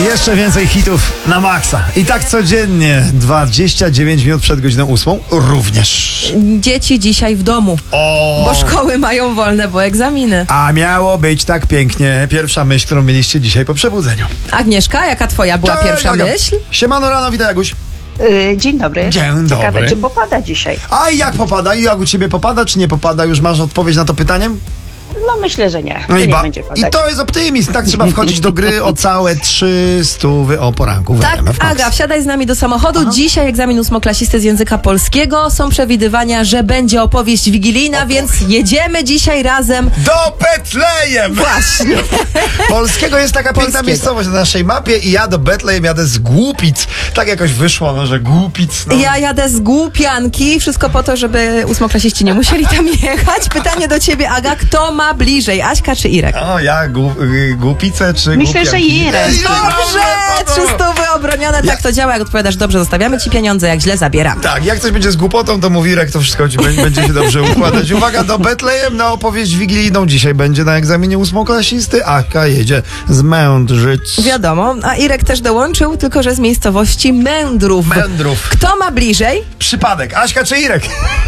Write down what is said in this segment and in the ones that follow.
Jeszcze więcej hitów na maksa. I tak codziennie, 29 minut przed godziną 8 również. Dzieci dzisiaj w domu, bo szkoły mają wolne, bo egzaminy. A miało być tak pięknie. Pierwsza myśl, którą mieliście dzisiaj po przebudzeniu. Agnieszka, jaka twoja była pierwsza myśl? Siemano rano, witaj Jaguś. Dzień dobry. Dzień Ciekawe, dobry. czy popada dzisiaj? A jak popada? I jak u ciebie popada, czy nie popada? Już masz odpowiedź na to pytanie? No myślę, że nie. No Że i, nie będzie padać. I to jest optymizm. Tak trzeba wchodzić do gry o całe 300 o poranku. Tak, Aga, wsiadaj z nami do samochodu. Dzisiaj egzamin ósmoklasisty z języka polskiego. Są przewidywania, że będzie opowieść wigilijna, więc jedziemy dzisiaj razem. Do Betlejem! Właśnie. Polskiego jest taka piękna miejscowość na naszej mapie i ja do Betlejem jadę z Głupic. Tak jakoś wyszło, no, że Głupic. No. Ja jadę z Głupianki. Wszystko po to, żeby ósmoklasiści nie musieli tam jechać. Pytanie do ciebie, Aga, kto ma bliżej, Aśka czy Irek? O, ja Głupice czy Myślę, że Głupianki? Irek. Dobrze! 300 obronione, tak to działa. Jak odpowiadasz dobrze, zostawiamy ci pieniądze, jak źle zabieramy. Tak, jak coś będzie z głupotą, to mówi Irek, to wszystko ci będzie się dobrze układać. Uwaga, do Betlejem na opowieść wigilijną dzisiaj będzie na egzaminie ósmoklasisty. Aka jedzie z Mędrzyc. Wiadomo, a Irek też dołączył, tylko że z miejscowości Mędrów. Mędrów. Kto ma bliżej? Przypadek. Aśka czy Irek?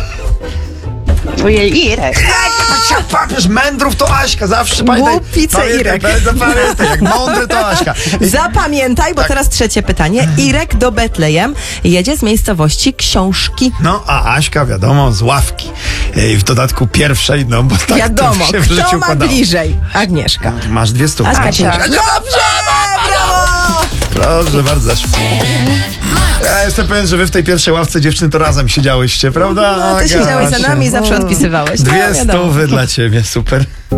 Ojej, Irek. Papież Mędrów to Aśka, zawsze pamiętaj. Głupice Irek. Zapamiętaj, jak mądry to Aśka. Zapamiętaj, bo Tak. teraz trzecie pytanie. Irek do Betlejem jedzie z miejscowości Książki. No, a Aśka, wiadomo, z Ławki. I w dodatku pierwszej, no bo tak Wiadomo, to się w życiu kto ma układało. bliżej? Agnieszka. Masz 200. Aśka czy Irek? Dobrze! Brawo! Proszę bardzo. Ja jestem pewien, że wy w tej pierwszej ławce dziewczyny to razem siedziałyście, prawda? No, ty Aga, siedziałeś za Asia. nami i zawsze odpisywałeś. No, 200 wiadomo. dla ciebie, super.